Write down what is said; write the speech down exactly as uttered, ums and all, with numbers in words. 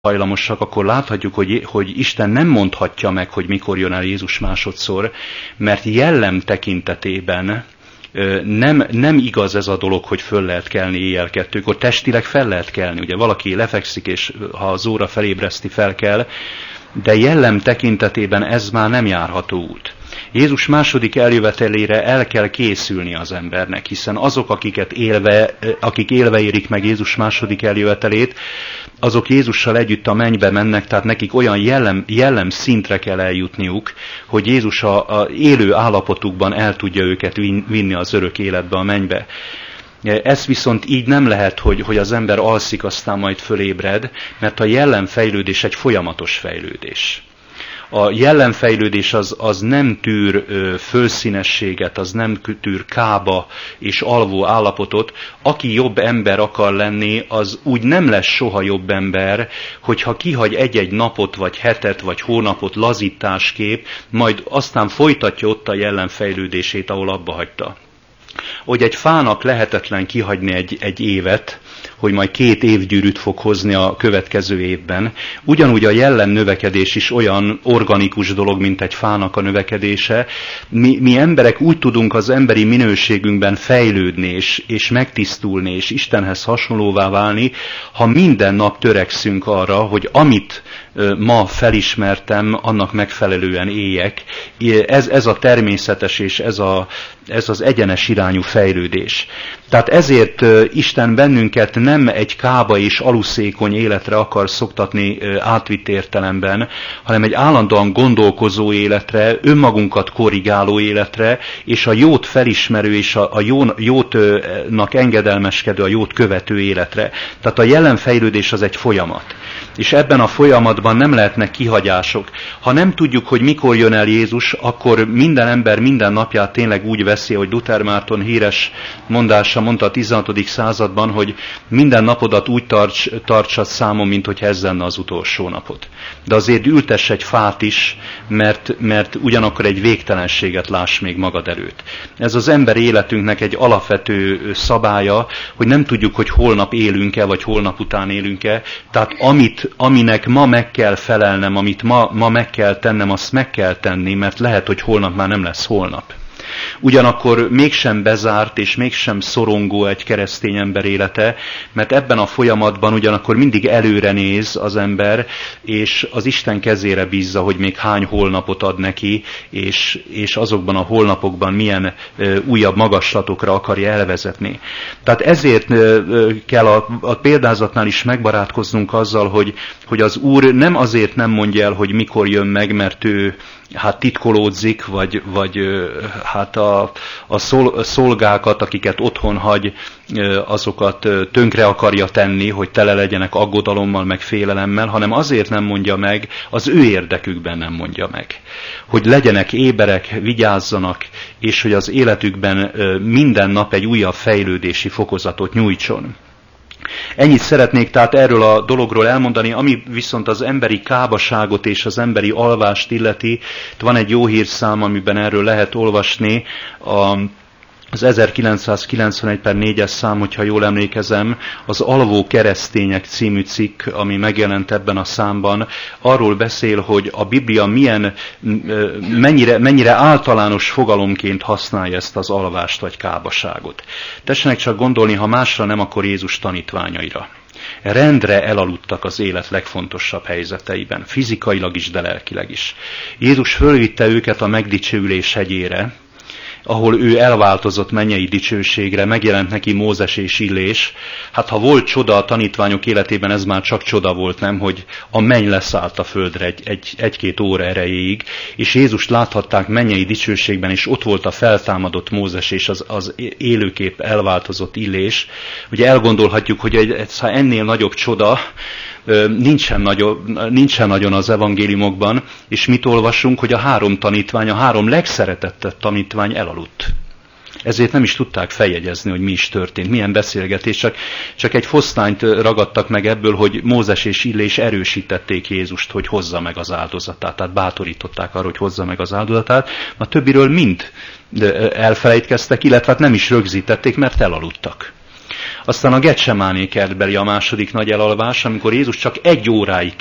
hajlamosak, akkor láthatjuk, hogy, hogy Isten nem mondhatja meg, hogy mikor jön el Jézus másodszor, mert jellem tekintetében nem, nem igaz ez a dolog, hogy föl lehet kelni éjjel kettőkor, testileg fel lehet kelni. Ugye valaki lefekszik, és ha az óra felébreszti, fel kell, de jellem tekintetében ez már nem járható út. Jézus második eljövetelére el kell készülni az embernek, hiszen azok, akiket élve, akik élve érik meg Jézus második eljövetelét, azok Jézussal együtt a mennybe mennek, tehát nekik olyan jellem, jellem szintre kell eljutniuk, hogy Jézus a, a élő állapotukban el tudja őket vinni az örök életbe, a mennybe. Ez viszont így nem lehet, hogy, hogy az ember alszik, aztán majd fölébred, mert a jellemfejlődés egy folyamatos fejlődés. A jellemfejlődés az, az nem tűr ö, fölszínességet, az nem tűr kába és alvó állapotot. Aki jobb ember akar lenni, az úgy nem lesz soha jobb ember, hogyha kihagy egy-egy napot, vagy hetet, vagy hónapot lazításképp, majd aztán folytatja ott a jellemfejlődését, ahol abba hagyta. Hogy egy fának lehetetlen kihagyni egy, egy évet, hogy majd két évgyűrűt fog hozni a következő évben. Ugyanúgy a jellem növekedés is olyan organikus dolog, mint egy fának a növekedése. Mi, mi emberek úgy tudunk az emberi minőségünkben fejlődni, és, és megtisztulni, és Istenhez hasonlóvá válni, ha minden nap törekszünk arra, hogy amit ma felismertem, annak megfelelően éljek. Ez, ez a természetes és ez, a, ez az egyenes irányú fejlődés. Tehát ezért Isten bennünket nem egy kába és aluszékony életre akar szoktatni átvitt értelemben, hanem egy állandóan gondolkozó életre, önmagunkat korrigáló életre, és a jót felismerő és a, a jó, jótnak engedelmeskedő, a jót követő életre. Tehát a jelenfejlődés az egy folyamat. És ebben a folyamatban nem lehetnek kihagyások. Ha nem tudjuk, hogy mikor jön el Jézus, akkor minden ember minden napját tényleg úgy veszi, hogy Luther Márton híres mondása mondta a tizenhatodik században, hogy minden napodat úgy tarts, tartsad számon, mint hogy ez lenne az utolsó napod. De azért ültess egy fát is, mert, mert ugyanakkor egy végtelenséget láss még magad előtt. Ez az ember életünknek egy alapvető szabálya, hogy nem tudjuk, hogy holnap élünk-e, vagy holnap után élünk-e. Tehát amit, aminek ma meg kell felelnem, amit ma, ma meg kell tennem, azt meg kell tenni, mert lehet, hogy holnap már nem lesz holnap. Ugyanakkor mégsem bezárt és mégsem szorongó egy keresztény ember élete, mert ebben a folyamatban ugyanakkor mindig előre néz az ember, és az Isten kezére bízza, hogy még hány holnapot ad neki, és, és azokban a holnapokban milyen ö, újabb magaslatokra akarja elvezetni. Tehát ezért ö, kell a, a példázatnál is megbarátkoznunk azzal, hogy, hogy az Úr nem azért nem mondja el, hogy mikor jön meg, mert ő hát titkolódzik, vagy, vagy hát a, a szolgákat, akiket otthon hagy, azokat tönkre akarja tenni, hogy tele legyenek aggodalommal, meg félelemmel, hanem azért nem mondja meg, az ő érdekükben nem mondja meg. Hogy legyenek éberek, vigyázzanak, és hogy az életükben minden nap egy újabb fejlődési fokozatot nyújtson. Ennyit szeretnék tehát erről a dologról elmondani, ami viszont az emberi kábaságot és az emberi alvást illeti. Van egy jó hírszám, amiben erről lehet olvasni, a az ezerkilencszázkilencvenegy per négyes szám, hogyha jól emlékezem, az Alvó keresztények című cikk, ami megjelent ebben a számban, arról beszél, hogy a Biblia milyen, mennyire, mennyire általános fogalomként használja ezt az alvást vagy kábaságot. Tessenek csak gondolni, ha másra nem, akkor Jézus tanítványaira. Rendre elaludtak az élet legfontosabb helyzeteiben, fizikailag is, de lelkileg is. Jézus fölvitte őket a megdicsőülés hegyére, ahol ő elváltozott mennyei dicsőségre, megjelent neki Mózes és Illés. Hát ha volt csoda a tanítványok életében, ez már csak csoda volt, nem, hogy a menny leszállt a földre egy, egy, egy-két óra erejéig, és Jézust láthatták mennyei dicsőségben, és ott volt a feltámadott Mózes és az, az élőkép elváltozott Illés. Ugye elgondolhatjuk, hogy egy, egy, ennél nagyobb csoda Nincsen, nagyobb, nincsen nagyon az evangéliumokban, és mit olvasunk, hogy a három tanítvány, a három legszeretettebb tanítvány elaludt. Ezért nem is tudták feljegyezni, hogy mi is történt, milyen beszélgetés, csak, csak egy fosztányt ragadtak meg ebből, hogy Mózes és Illés erősítették Jézust, hogy hozza meg az áldozatát, tehát bátorították arra, hogy hozza meg az áldozatát, a többiről mind elfelejtkeztek, illetve nem is rögzítették, mert elaludtak. Aztán a Getsemáné kertbeli a második nagy elalvás, amikor Jézus csak egy óráig